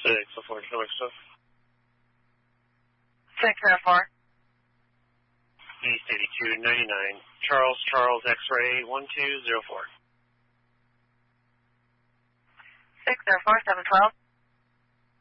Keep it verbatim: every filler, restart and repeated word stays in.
six oh four, Felix stuff. six oh four. East eighty-two ninety-nine, Charles, Charles, X-ray, one two zero four. six oh four, seven twelve.